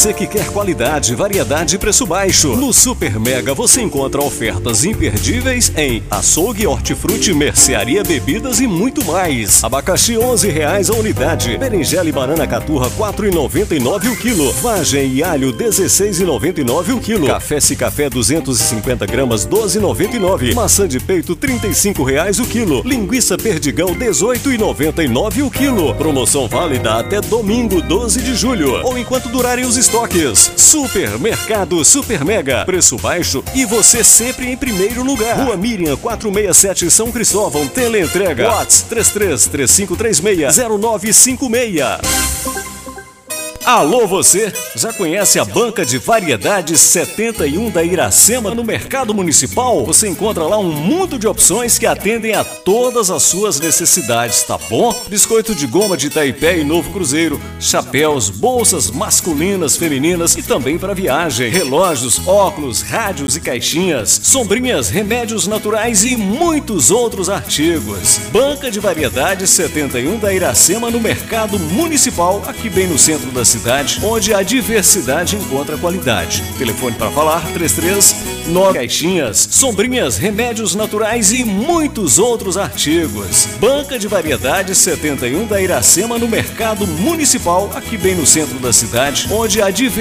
Você que quer qualidade, variedade e preço baixo. No Super Mega você encontra ofertas imperdíveis em açougue, hortifruti, mercearia, bebidas e muito mais. Abacaxi R$11 a unidade. Berinjela e banana caturra R$4,99 o quilo. Vagem e alho R$16,99 o quilo. Café Cicafé 250 gramas R$12,99. Maçã de peito R$35 o quilo. Linguiça perdigão R$18,99 o quilo. Promoção válida até domingo 12 de julho ou enquanto durarem os estoques. Supermercado Super Mega. Preço baixo e você sempre em primeiro lugar. Rua Miriam 467 São Cristóvão. Teleentrega. WhatsApp 33-3536-0956. Alô você, já conhece a Banca de Variedades 71 da Iracema no Mercado Municipal? Você encontra lá um mundo de opções que atendem a todas as suas necessidades, tá bom? Biscoito de goma de Itaipé e Novo Cruzeiro, chapéus, bolsas masculinas, femininas e também para viagem, relógios, óculos, rádios e caixinhas, sombrinhas, remédios naturais e muitos outros artigos. Banca de Variedades 71 da Iracema no Mercado Municipal, aqui bem no centro da cidade, onde a diversidade encontra qualidade. Telefone para falar 339 caixinhas, sombrinhas, remédios naturais e muitos outros artigos. Banca de Variedades 71 da Iracema no Mercado Municipal, aqui bem no centro da cidade, onde a diversidade